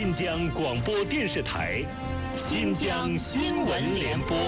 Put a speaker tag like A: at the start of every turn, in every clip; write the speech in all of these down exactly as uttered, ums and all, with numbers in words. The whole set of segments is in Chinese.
A: 新疆广播电视台《新疆新闻联播》。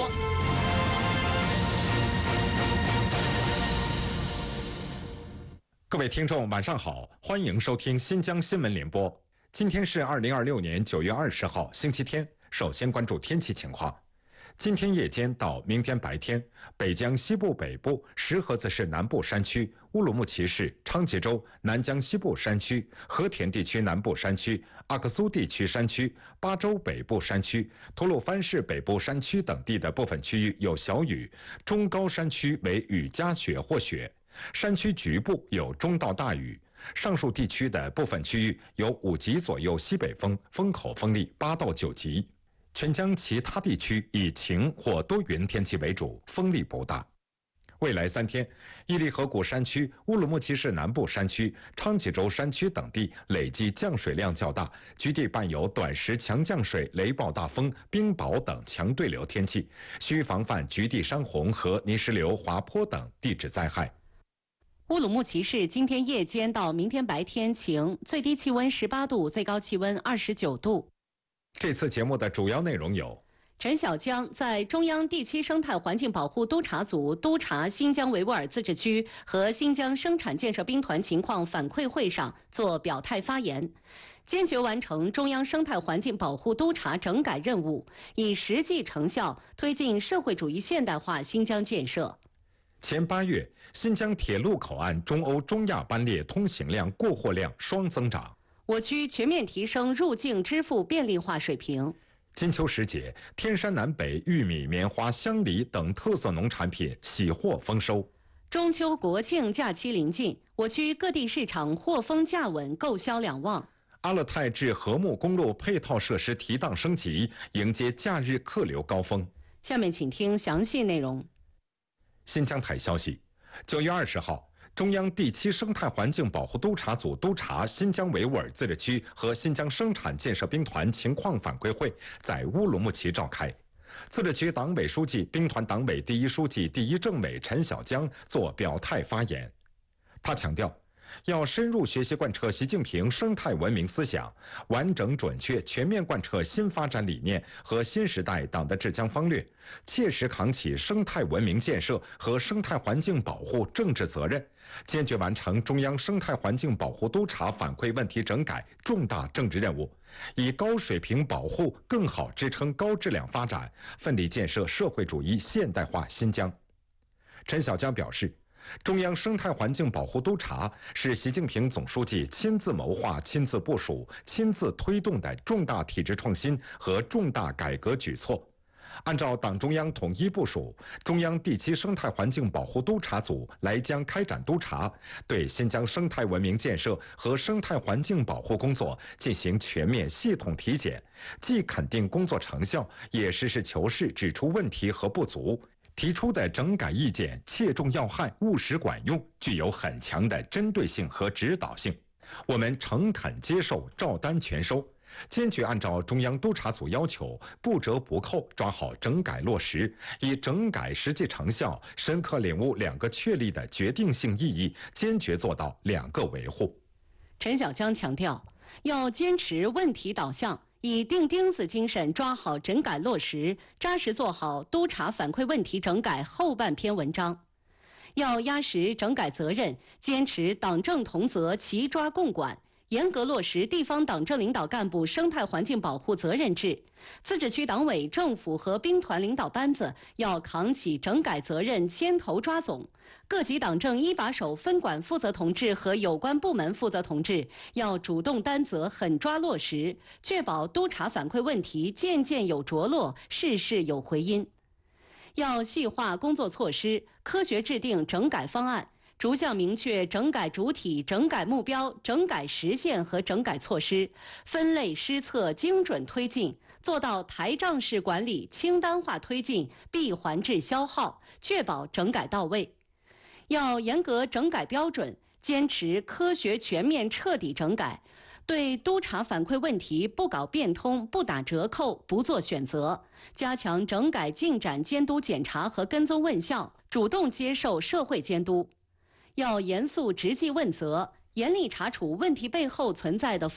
B: 各位听众，晚上好，欢迎收听新疆新闻联播。今天是二零二六年九月二十号，星期天。首先关注天气情况。今天夜间到明天白天，北疆西部北部、石河子市南部山区、乌鲁木齐市、昌吉州、南疆西部山区、和田地区南部山区、阿克苏地区山区、巴州北部山区、吐鲁番市北部山区等地的部分区域有小雨，中高山区为雨夹雪或雪。山区局部有中到大雨，上述地区的部分区域有五级左右西北风，风口风力八到九级。全疆其他地区以晴或多云天气为主，风力不大。未来三天，伊犁河谷山区、乌鲁木齐市南部山区、昌吉州山区等地累计降水量较大，局地伴有短时强降水、雷暴大风、冰雹等强对流天气，需防范局地山洪和泥石流、滑坡等地质灾害。
C: 乌鲁木齐市今天夜间到明天白天晴，最低气温十八度，最高气温二十九度。
B: 这次节目的主要内容有：
C: 陈小江在中央第七生态环境保护督察组督察新疆维吾尔自治区和新疆生产建设兵团情况反馈会上作表态发言，坚决完成中央生态环境保护督察整改任务，以实际成效推进社会主义现代化新疆建设。
B: 前八月，新疆铁路口岸中欧中亚班列通行量、过货量双增长。
C: 我区全面提升入境支付便利化水平。
B: 金秋时节，天山南北玉米、棉花、香梨等特色农产品喜获丰收。
C: 中秋国庆假期临近，我区各地市场货丰价稳，购销两旺。
B: 阿勒泰至和睦公路配套设施提档升级，迎接假日客流高峰。
C: 下面请听详细内容。
B: 新疆台消息，九月二十号，中央第七生态环境保护督察组督察新疆维吾尔自治区和新疆生产建设兵团情况反馈会在乌鲁木齐召开。自治区党委书记、兵团党委第一书记、第一政委陈小江作表态发言。他强调，要深入学习贯彻习近平生态文明思想，完整准确全面贯彻新发展理念和新时代党的治疆方略，切实扛起生态文明建设和生态环境保护政治责任，坚决完成中央生态环境保护督察反馈问题整改重大政治任务，以高水平保护更好支撑高质量发展，奋力建设社会主义现代化新疆。陈小江表示，中央生态环境保护督察是习近平总书记亲自谋划、亲自部署、亲自推动的重大体制创新和重大改革举措。按照党中央统一部署，中央第七生态环境保护督察组来将开展督查，对新疆生态文明建设和生态环境保护工作进行全面系统体检，既肯定工作成效，也实事求是指出问题和不足。提出的整改意见切中要害、务实管用，具有很强的针对性和指导性。我们诚恳接受，照单全收，坚决按照中央督察组要求，不折不扣抓好整改落实，以整改实际成效深刻领悟两个确立的决定性意义，坚决做到两个维护。
C: 陈小江强调，要坚持问题导向，以钉钉子精神抓好整改落实，扎实做好督察反馈问题整改后半篇文章。要压实整改责任，坚持党政同责齐抓共管，严格落实地方党政领导干部生态环境保护责任制。自治区党委政府和兵团领导班子要扛起整改责任，牵头抓总。各级党政一把手分管负责同志和有关部门负责同志要主动担责，狠抓落实，确保督查反馈问题件件有着落，事事有回音。要细化工作措施，科学制定整改方案，逐项明确整改主体、整改目标、整改实现和整改措施，分类施策，精准推进，做到台账式管理、清单化推进，闭环制消耗，确保整改到位。要严格整改标准，坚持科学全面彻底整改，对督查反馈问题不搞变通、不打折扣、不做选择，加强整改进展监督检查和跟踪问效，主动接受社会监督。要严肃直击问责，严厉查处问题背后存在的